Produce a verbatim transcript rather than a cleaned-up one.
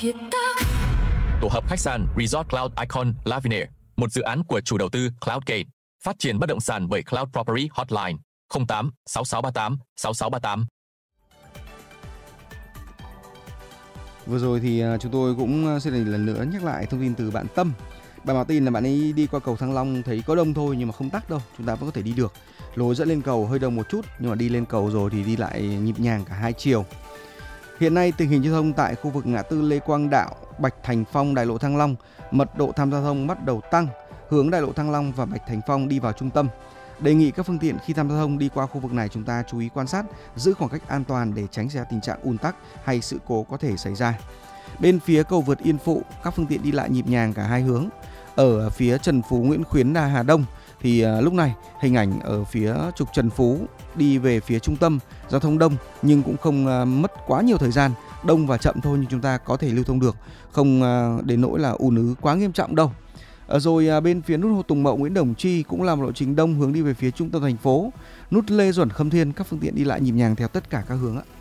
Tổ hợp khách sạn Resort Cloud Icon Lavinia, một dự án của chủ đầu tư Cloudgate, phát triển bất động sản bởi Cloud Property Hotline không tám sáu sáu ba tám sáu sáu ba tám. Vừa rồi thì chúng tôi cũng xin một lần nữa nhắc lại thông tin từ bạn Tâm. Bạn báo tin là bạn ấy đi qua cầu Thăng Long thấy có đông thôi nhưng mà không tắc đâu, chúng ta vẫn có thể đi được. Lối dẫn lên cầu hơi đông một chút nhưng mà đi lên cầu rồi thì đi lại nhịp nhàng cả hai chiều. Hiện nay tình hình giao thông tại khu vực ngã tư Lê Quang Đạo, Bạch Thành Phong, Đại lộ Thăng Long, mật độ tham gia giao thông bắt đầu tăng, hướng Đại lộ Thăng Long và Bạch Thành Phong đi vào trung tâm. Đề nghị các phương tiện khi tham gia giao thông đi qua khu vực này chúng ta chú ý quan sát, giữ khoảng cách an toàn để tránh xảy ra tình trạng ùn tắc hay sự cố có thể xảy ra. Bên phía cầu vượt Yên Phụ, các phương tiện đi lại nhịp nhàng cả hai hướng. Ở phía Trần Phú Nguyễn Khuyến Đà Hà Đông thì uh, lúc này hình ảnh ở phía trục Trần Phú đi về phía trung tâm giao thông đông nhưng cũng không uh, mất quá nhiều thời gian, đông và chậm thôi nhưng chúng ta có thể lưu thông được, không uh, đến nỗi là ùn ứ quá nghiêm trọng đâu. Uh, rồi uh, bên phía nút Hồ Tùng Mậu Nguyễn Đồng Chi cũng là một lộ trình đông hướng đi về phía trung tâm thành phố. Nút Lê Duẩn Khâm Thiên các phương tiện đi lại nhịp nhàng theo tất cả các hướng ạ.